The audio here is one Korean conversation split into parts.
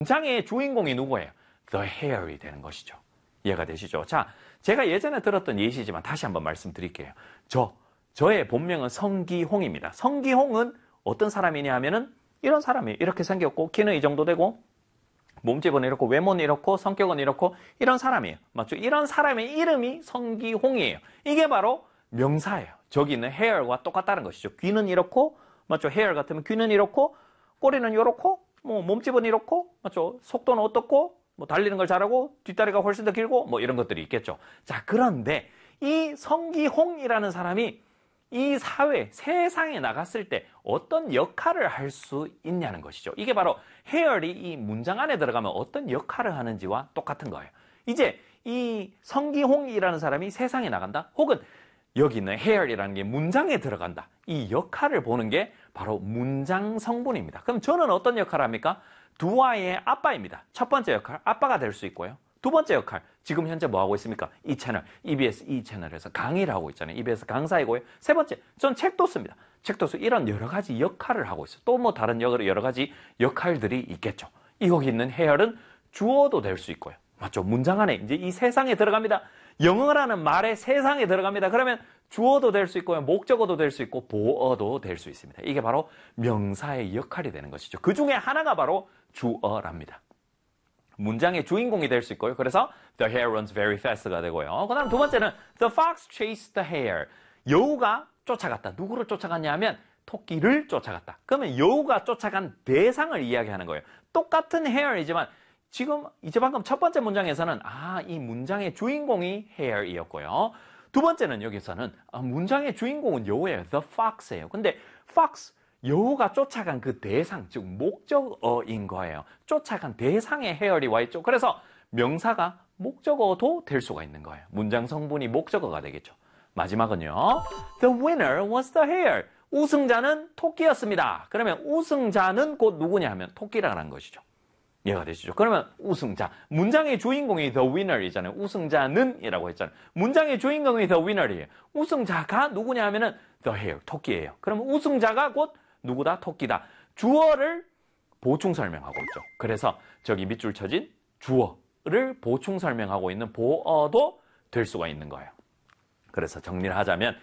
문장의 주인공이 누구예요? The hair이 되는 것이죠. 이해가 되시죠? 자, 제가 예전에 들었던 예시지만 다시 한번 말씀드릴게요. 저의 본명은 성기홍입니다. 성기홍은 어떤 사람이냐 하면은 이런 사람이에요. 이렇게 생겼고 키는 이 정도 되고 몸집은 이렇고 외모는 이렇고 성격은 이렇고 이런 사람이에요. 맞죠? 이런 사람의 이름이 성기홍이에요. 이게 바로 명사예요. 저기 있는 hair과 똑같다는 것이죠. 귀는 이렇고 맞죠? hair 같으면 귀는 이렇고 꼬리는 이렇고 뭐 몸집은 이렇고 맞죠? 속도는 어떻고 뭐 달리는 걸 잘하고 뒷다리가 훨씬 더 길고 뭐 이런 것들이 있겠죠. 자, 그런데 이 성기홍이라는 사람이 이 사회, 세상에 나갔을 때 어떤 역할을 할 수 있냐는 것이죠. 이게 바로 hair이 이 문장 안에 들어가면 어떤 역할을 하는지와 똑같은 거예요. 이제 이 성기홍이라는 사람이 세상에 나간다. 혹은 여기 있는 hair이라는 게 문장에 들어간다. 이 역할을 보는 게 바로 문장 성분입니다. 그럼 저는 어떤 역할을 합니까? 두 아이의 아빠입니다. 첫 번째 역할, 아빠가 될 수 있고요. 두 번째 역할, 지금 현재 뭐 하고 있습니까? 이 채널, EBS 이 채널에서 강의를 하고 있잖아요. EBS 강사이고요. 세 번째, 전 책도 씁니다. 책도 쓰고 이런 여러 가지 역할을 하고 있어요. 또 뭐 다른 여러 가지 역할들이 있겠죠. 여기 있는 hair은 주어도 될 수 있고요. 맞죠? 문장 안에 이제 이 세상에 들어갑니다. 영어라는 말에 세상에 들어갑니다. 그러면 주어도 될 수 있고요. 목적어도 될 수 있고 보어도 될 수 있습니다. 이게 바로 명사의 역할이 되는 것이죠. 그 중에 하나가 바로 주어랍니다. 문장의 주인공이 될 수 있고요. 그래서 the hare runs very fast가 되고요. 그 다음 두 번째는 the fox chased the hare. 여우가 쫓아갔다. 누구를 쫓아갔냐 하면 토끼를 쫓아갔다. 그러면 여우가 쫓아간 대상을 이야기하는 거예요. 똑같은 hare이지만 지금 이제 방금 첫 번째 문장에서는 이 문장의 주인공이 hare이었고요. 두 번째는 여기서는 문장의 주인공은 여우예요. the fox예요. 근데 fox 여우가 쫓아간 그 대상, 즉 목적어인 거예요. 쫓아간 대상에 hare이 와 있죠. 그래서 명사가 목적어도 될 수가 있는 거예요. 문장 성분이 목적어가 되겠죠. 마지막은요. The winner was the hare. 우승자는 토끼였습니다. 그러면 우승자는 곧 누구냐 하면 토끼라는 것이죠. 이해가 되시죠? 그러면 우승자. 문장의 주인공이 the winner이잖아요. 우승자는 이라고 했잖아요. 문장의 주인공이 the winner이에요. 우승자가 누구냐 하면은 the hare, 토끼예요. 그러면 우승자가 곧 누구다? 토끼다. 주어를 보충 설명하고 있죠. 그래서 저기 밑줄 쳐진 주어를 보충 설명하고 있는 보어도 될 수가 있는 거예요. 그래서 정리를 하자면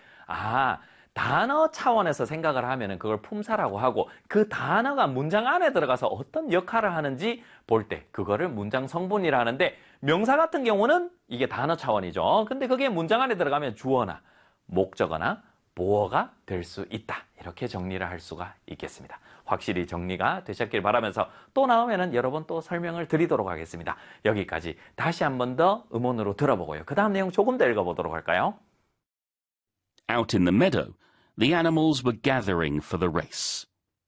단어 차원에서 생각을 하면은 그걸 품사라고 하고 그 단어가 문장 안에 들어가서 어떤 역할을 하는지 볼 때 그거를 문장 성분이라 하는데 명사 같은 경우는 이게 단어 차원이죠. 근데 그게 문장 안에 들어가면 주어나 목적어나 보어가 될 수 있다. 이렇게 정리를 할 수가 있겠습니다. 확실히 정리가 되셨길 바라면서 또 나오면은 여러 번 또 설명을 드리도록 하겠습니다. 여기까지 다시 한 번 더 음원으로 들어보고요. 그 다음 내용 조금 더 읽어보도록 할까요? Out in the meadow, the animals were gathering for the race.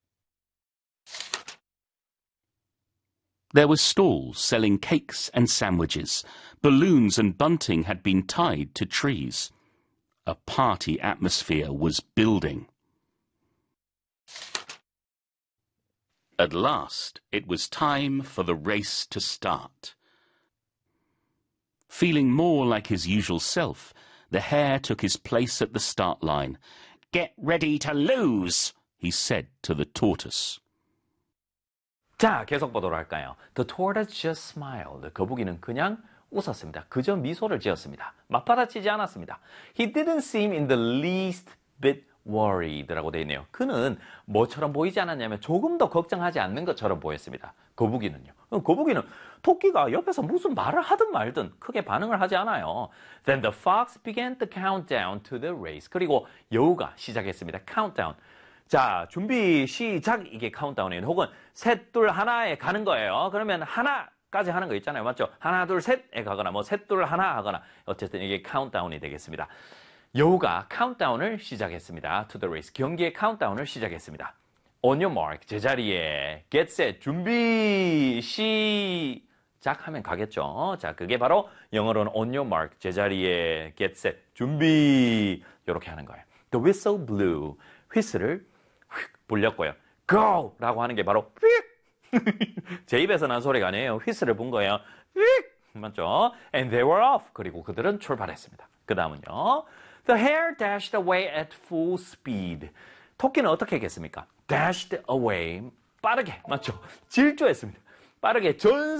There were stalls selling cakes and sandwiches. Balloons and bunting had been tied to trees. A party atmosphere was building. At last, it was time for the race to start. Feeling more like his usual self, the hare took his place at the start line. Get ready to lose, he said to the tortoise. 자, 계속 보도록 할까요? The tortoise just smiled. 거북이는 그냥 웃었습니다. 그저 미소를 지었습니다. 맞받아치지 않았습니다. He didn't seem in the least bit worried라고 되어 있네요. 그는 뭐처럼 보이지 않았냐면 조금 더 걱정하지 않는 것처럼 보였습니다. 거북이는요. 거북이는 토끼가 옆에서 무슨 말을 하든 말든 크게 반응을 하지 않아요. Then the fox began to count down to the race. 그리고 여우가 시작했습니다. countdown. 자, 준비 시작 이게 카운트다운이에요. 혹은 셋, 둘, 하나에 가는 거예요. 그러면 하나까지 하는 거 있잖아요. 맞죠? 하나, 둘, 셋에 가거나 뭐 셋, 둘, 하나 하거나 어쨌든 이게 카운트다운이 되겠습니다. 여우가 카운트다운을 시작했습니다. To the race. 경기의 카운트다운을 시작했습니다. On your mark. 제자리에. Get set. 준비. 시작하면 가겠죠. 자, 그게 바로 영어로는 on your mark. 제자리에. Get set. 준비. 이렇게 하는 거예요. The whistle blew. 휘슬을 불렸고요. Go! 라고 하는 게 바로 제 입에서 난 소리가 아니에요. 휘슬을 분 거예요. 맞죠? And they were off. 그리고 그들은 출발했습니다. 그 다음은요. The hare dashed away at full speed. 토끼는 어떻게 했겠습니까? Dashed away. 빠르게. 맞죠? 질주했습니다. 빠르게 전